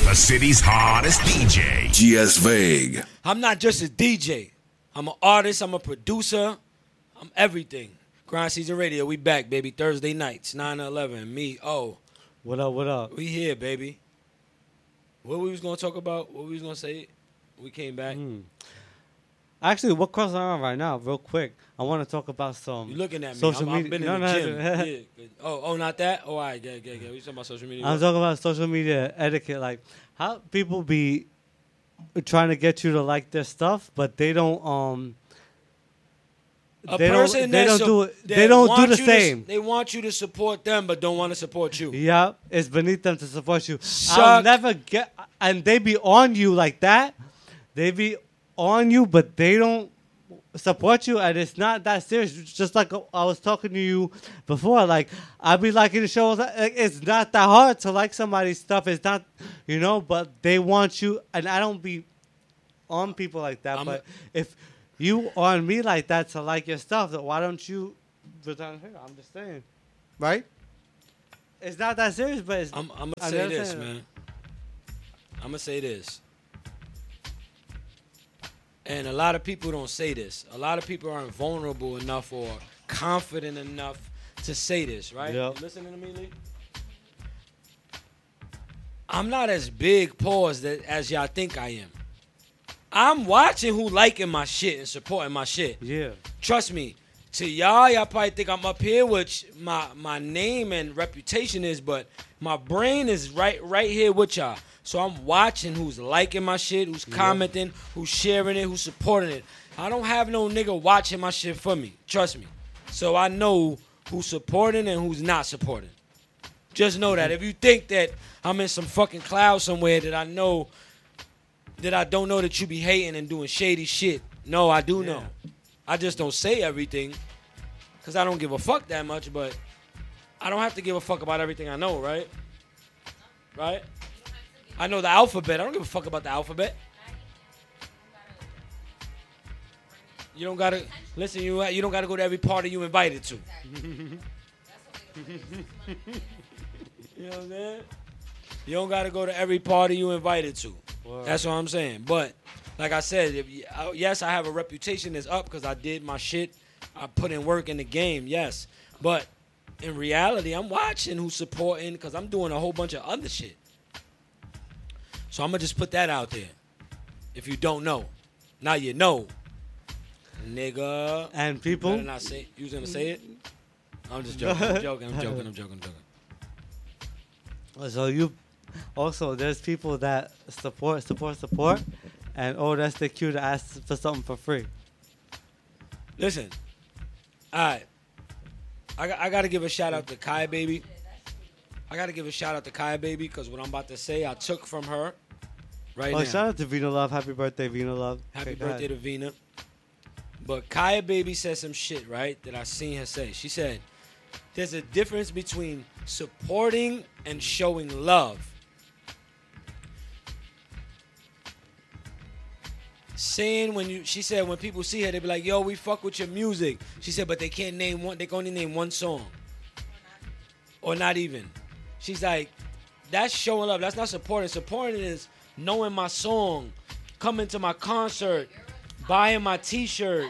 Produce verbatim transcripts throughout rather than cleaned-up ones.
The city's hottest D J. G S Vague. I'm not just a D J. I'm an artist. I'm a producer. I'm everything. Grind Season Radio. We back, baby. Thursday nights, nine to eleven. Me, oh. What up, what up? We here, baby. What we was going to talk about? What we was going to say? We came back. Mm. Actually, what crossed my mind right now, real quick, I want to talk about some You looking at me. social I'm, media. I've been no, in the no, gym. no. Yeah. Oh, oh, not that? Oh, all right. Good, good, good. We talking about social media. I'm talking about social media etiquette, like how people be trying to get you to like their stuff, but they don't. Um, A they person don't. They that don't su- do it. that They don't do want the you same. To, they want you to support them, but don't want to support you. Yeah, it's beneath them to support you. Suck. I'll never get, and they be on you like that. They be on you, but they don't support you, and it's not that serious. Just like I was talking to you before, like I be liking the shows. Like, it's not that hard to like somebody's stuff. It's not, you know, but they want you, and I don't be on people like that. I'm but a- if you on me like that to like your stuff, then why don't you return here? I'm just saying, right? It's not that serious, but it's. I'm, I'm going to I'm say never this, saying man. I'm going to say this. And a lot of people don't say this. A lot of people aren't vulnerable enough or confident enough to say this, right? Yep. You listening to me, Lee? I'm not as big paused that, as y'all think I am. I'm watching who liking my shit and supporting my shit. Yeah. Trust me. To y'all, y'all probably think I'm up here, which my my name and reputation is, but my brain is right right here with y'all. So I'm watching who's liking my shit, who's commenting, who's sharing it, who's supporting it. I don't have no nigga watching my shit for me. Trust me. So I know who's supporting and who's not supporting. Just know that. If you think that I'm in some fucking cloud somewhere that I know, that I don't know that you be hating and doing shady shit. No, I do know. I just don't say everything because I don't give a fuck that much, but I don't have to give a fuck about everything I know, right? Right? I know the alphabet. I don't give a fuck about the alphabet. You don't gotta listen. You you don't gotta go to every party you invited to. You know what I'm saying? You don't gotta go to every party you invited to. Word. That's what I'm saying. But like I said, if you, I, yes, I have a reputation that's up because I did my shit. I put in work in the game. Yes, but in reality, I'm watching who's supporting because I'm doing a whole bunch of other shit. So I'm gonna just put that out there. If you don't know, now you know, nigga. And people. Better not say. You was gonna say it? I'm just joking. I'm joking. I'm joking. I'm joking. I'm joking. So you also there's people that support, support, support, and oh, that's the cue to ask for something for free. Listen, all right. I got, I got to give a shout out to Kaya Baby. I got to give a shout out to Kaya Baby because what I'm about to say I took from her right Oh, now. shout out to Vina Love. Happy birthday, Vina Love. Happy Okay, go birthday ahead. to Vina. But Kaya Baby said some shit, right, that I seen her say. She said, there's a difference between supporting and showing love. Saying when you, she said when people see her, they be like, yo, we fuck with your music. She said, but they can't name one, they can only name one song. Or not even. She's like, that's showing love. That's not supporting. Supporting is knowing my song, coming to my concert, buying my t-shirt.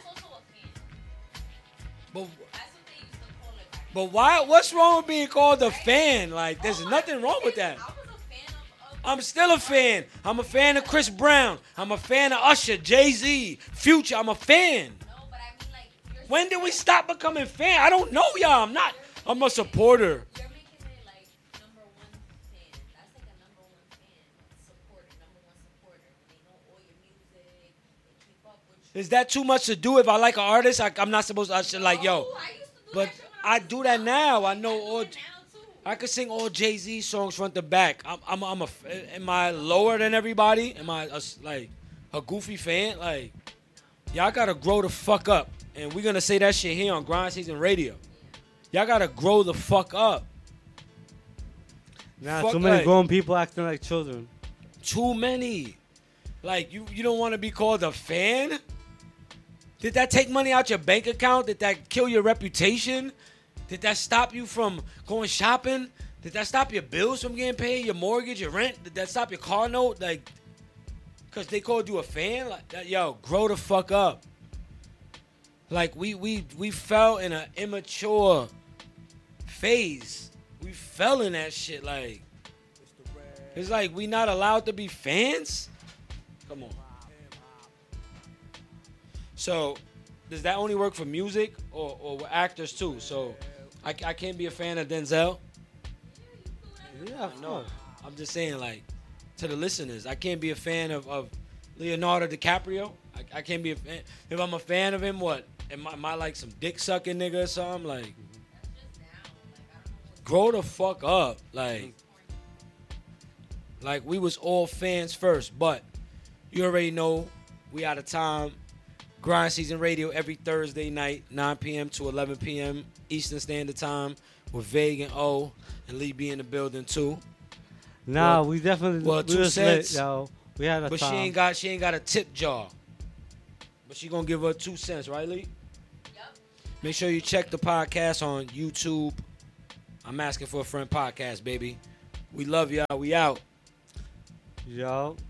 But, but why, what's wrong with being called a fan? Like, there's nothing wrong with that. I'm still a fan. I'm a fan of Chris Brown. I'm a fan of Usher, Jay-Z, Future. I'm a fan. When did we stop becoming fan? I don't know, y'all. I'm not. I'm a supporter. You're making it like number one fan. That's like a number one fan. Supporter, number one supporter. They know all your music. They keep up with you. Is that too much to do? If I like an artist, I, I'm not supposed to. I should like, yo. Oh, I used to do But that shit when I was do that young. now. I know I do all. it now, too. I could sing all Jay-Z songs front to back. I'm, I'm, I'm a. Am I lower than everybody? Am I a, like a goofy fan? Like, y'all gotta grow the fuck up, and we're gonna say that shit here on Grind Season Radio. Y'all gotta grow the fuck up. Nah, Fuck too many like- grown people acting like children. Too many. Like, you, you don't want to be called a fan? Did that take money out your bank account? Did that kill your reputation? Did that stop you from going shopping? Did that stop your bills from getting paid? Your mortgage, your rent? Did that stop your car note? Like, cause they called you a fan? Like, that, yo, grow the fuck up. Like we we we fell in an immature phase. We fell in that shit. Like, it's like we not allowed to be fans. Come on. So, does that only work for music or or with actors too? So, I, I can't be a fan of Denzel. Yeah, No, I'm just saying, like, to the listeners, I can't be a fan of, of Leonardo DiCaprio. I, I can't be a fan. If I'm a fan of him, what? Am I, am I like some dick sucking nigga or something? Like, grow the fuck up. Like, like we was all fans first, but you already know we out of time. Grind Season Radio every Thursday night, nine p.m. to eleven p.m. Eastern Standard Time with Vague and O and Lee be in the building too. Nah, Well- we definitely well, we two was cents. lit, yo. We had a But time. she ain't got she ain't got a tip jar. But she gonna give her two cents, right, Lee? Yep. Make sure you check the podcast on YouTube. I'm asking for a friend podcast, baby. We love y'all. We out. Yo.